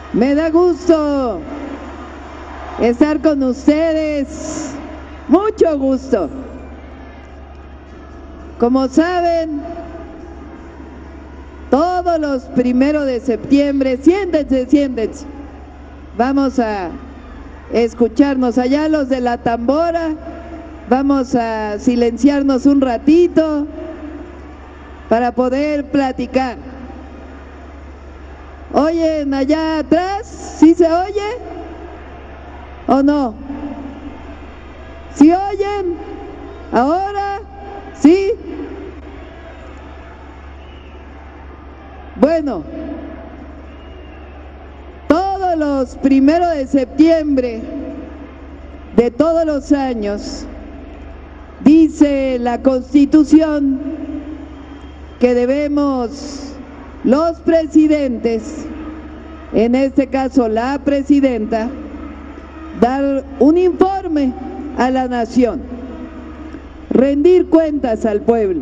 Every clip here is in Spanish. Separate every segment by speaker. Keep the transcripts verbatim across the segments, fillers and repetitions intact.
Speaker 1: Me da gusto estar con ustedes, mucho gusto. Como saben, todos los primeros de septiembre, siéntense, siéntense, vamos a escucharnos allá los de la tambora, vamos a silenciarnos un ratito para poder platicar. ¿Oyen allá atrás? ¿Sí se oye? ¿O no? ¿Sí oyen? ¿Ahora? ¿Sí? Bueno, todos los primeros de septiembre de todos los años, dice la Constitución que debemos los presidentes, en este caso la presidenta, dar un informe a la nación, rendir cuentas al pueblo.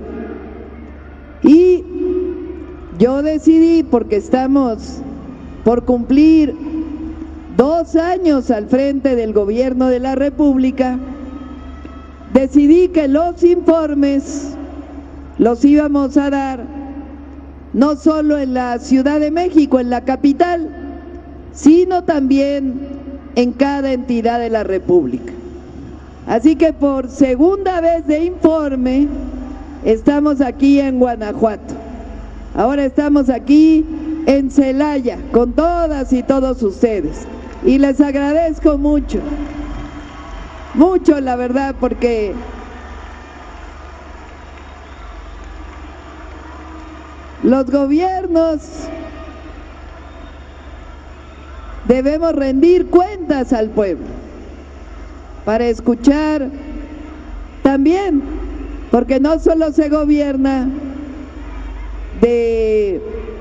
Speaker 1: Y yo decidí, porque estamos por cumplir dos años al frente del gobierno de la República, decidí que los informes los íbamos a dar no solo en la Ciudad de México, en la capital, sino también en cada entidad de la República. Así que por segunda vez de informe, estamos aquí en Guanajuato. Ahora estamos aquí en Celaya, con todas y todos ustedes. Y les agradezco mucho, mucho la verdad, porque los gobiernos debemos rendir cuentas al pueblo para escuchar también, porque no solo se gobierna de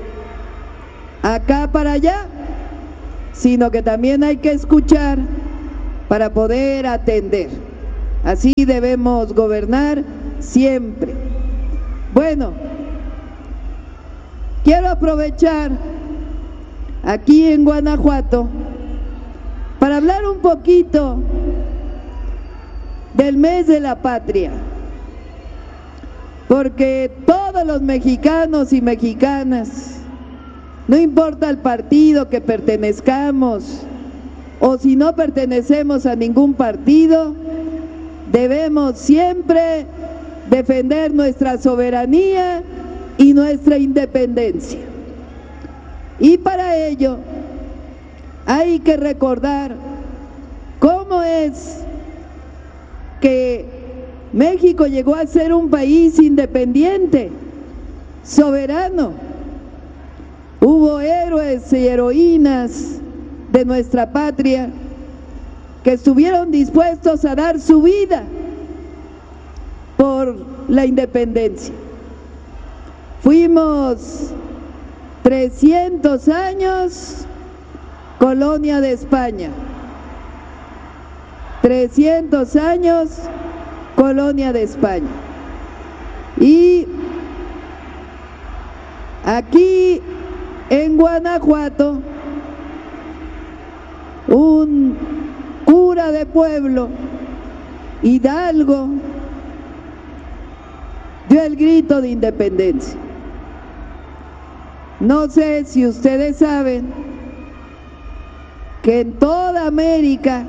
Speaker 1: acá para allá, sino que también hay que escuchar para poder atender. Así debemos gobernar siempre. Bueno, quiero aprovechar aquí en Guanajuato para hablar un poquito del mes de la patria, porque todos los mexicanos y mexicanas, no importa el partido que pertenezcamos o si no pertenecemos a ningún partido, debemos siempre defender nuestra soberanía y nuestra independencia. Y para ello hay que recordar cómo es que México llegó a ser un país independiente, soberano. Hubo héroes y heroínas de nuestra patria que estuvieron dispuestos a dar su vida por la independencia. Fuimos trescientos años colonia de España, trescientos años colonia de España. Y aquí en Guanajuato, un cura de pueblo, Hidalgo, dio el grito de independencia. No sé si ustedes saben que en toda América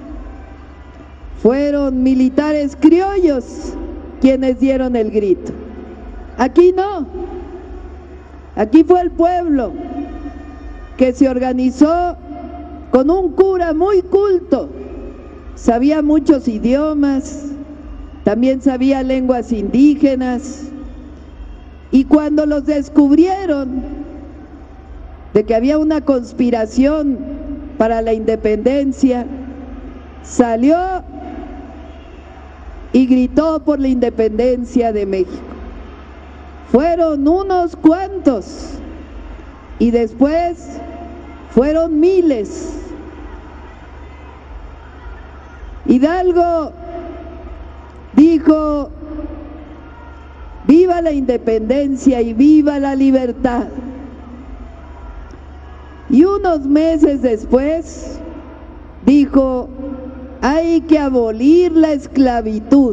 Speaker 1: fueron militares criollos quienes dieron el grito. Aquí no. Aquí fue el pueblo que se organizó con un cura muy culto. Sabía muchos idiomas, también sabía lenguas indígenas. Y cuando los descubrieron de que había una conspiración para la independencia, salió y gritó por la independencia de México. Fueron unos cuantos y después fueron miles. Hidalgo dijo: viva la independencia y viva la libertad. Y unos meses después dijo, hay que abolir la esclavitud.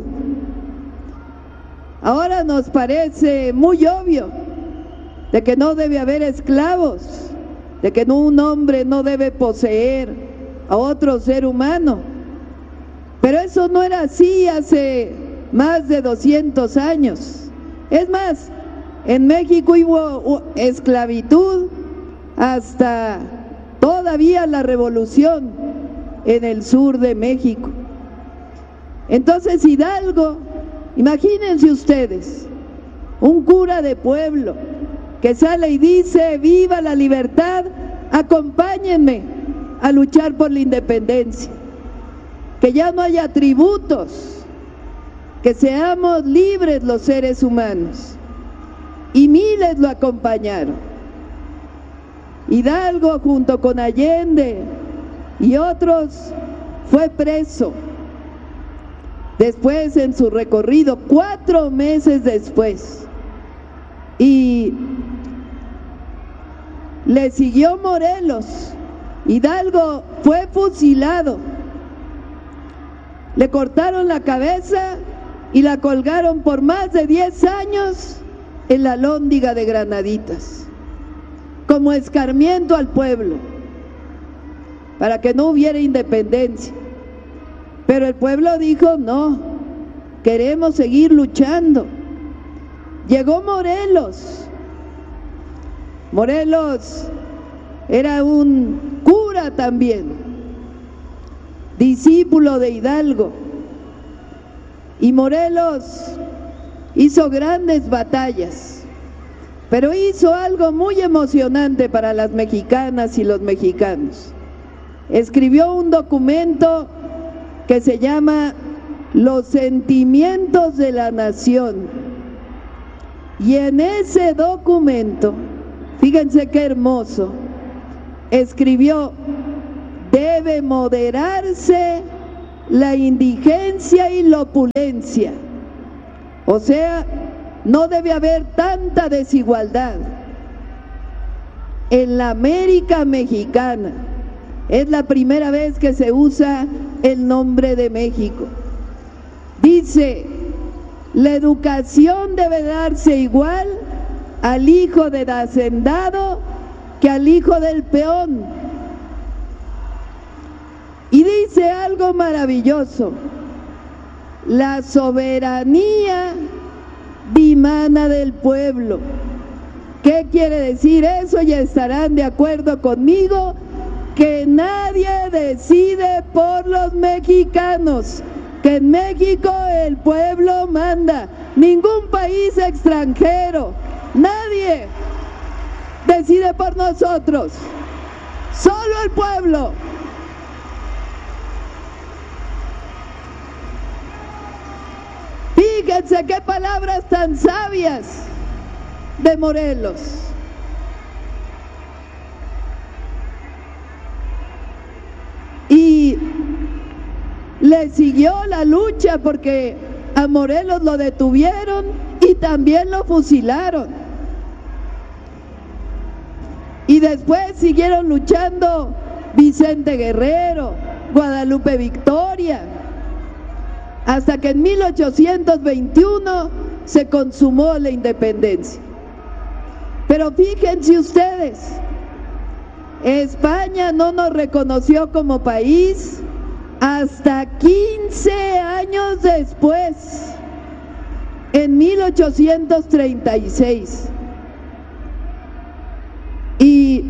Speaker 1: Ahora nos parece muy obvio de que no debe haber esclavos, de que un hombre no debe poseer a otro ser humano. Pero eso no era así hace más de doscientos años. Es más, en México hubo esclavitud hasta todavía la revolución en el sur de México. Entonces Hidalgo, imagínense ustedes, un cura de pueblo que sale y dice, viva la libertad, acompáñenme a luchar por la independencia, que ya no haya tributos, que seamos libres los seres humanos. Y miles lo acompañaron. Hidalgo, junto con Allende y otros, fue preso. Después, en su recorrido, cuatro meses después, y le siguió Morelos. Hidalgo fue fusilado, le cortaron la cabeza y la colgaron por más de diez años en la Alhóndiga de Granaditas, como escarmiento al pueblo, para que no hubiera independencia. Pero el pueblo dijo, no, queremos seguir luchando. Llegó Morelos. Morelos era un cura también, discípulo de Hidalgo. Y Morelos hizo grandes batallas, pero hizo algo muy emocionante para las mexicanas y los mexicanos. Escribió un documento que se llama Los Sentimientos de la Nación. Y en ese documento, fíjense qué hermoso, escribió, debe moderarse la indigencia y la opulencia. O sea, no debe haber tanta desigualdad. En la América mexicana es la primera vez que se usa el nombre de México. Dice, la educación debe darse igual al hijo del hacendado que al hijo del peón. Y dice algo maravilloso, la soberanía dimana del pueblo. ¿Qué quiere decir eso? Ya estarán de acuerdo conmigo, que nadie decide por los mexicanos, que en México el pueblo manda, ningún país extranjero, nadie decide por nosotros, solo el pueblo. Fíjense qué palabras tan sabias de Morelos. Y le siguió la lucha porque a Morelos lo detuvieron y también lo fusilaron. Y después siguieron luchando Vicente Guerrero, Guadalupe Victoria, hasta que en mil ochocientos veintiuno se consumó la independencia. Pero fíjense ustedes, España no nos reconoció como país hasta quince años después, en mil ochocientos treinta y seis. Y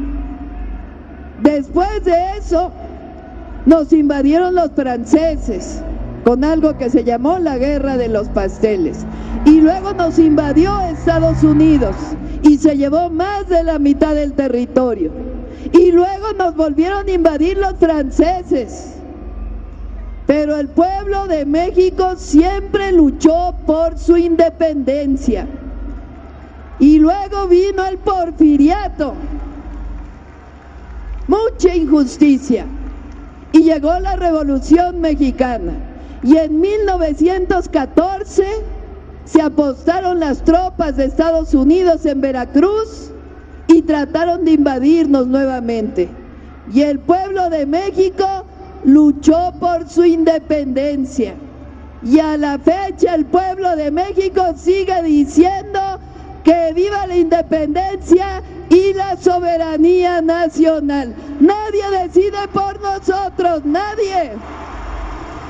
Speaker 1: después de eso nos invadieron los franceses con algo que se llamó la Guerra de los Pasteles, y luego nos invadió Estados Unidos y se llevó más de la mitad del territorio, y luego nos volvieron a invadir los franceses. Pero el pueblo de México siempre luchó por su independencia. Y luego vino el porfiriato, mucha injusticia, y llegó la Revolución Mexicana. Y en mil novecientos catorce se apostaron las tropas de Estados Unidos en Veracruz y trataron de invadirnos nuevamente. Y el pueblo de México luchó por su independencia. Y a la fecha el pueblo de México sigue diciendo que viva la independencia y la soberanía nacional. Nadie decide por nosotros, nadie.